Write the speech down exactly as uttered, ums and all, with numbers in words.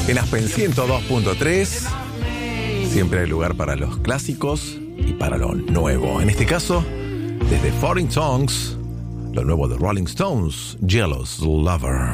En Aspen ciento dos punto tres siempre hay lugar para los clásicos y para lo nuevo. En este caso, desde Foreign Tongues, lo nuevo de Rolling Stones, Jealous Lover.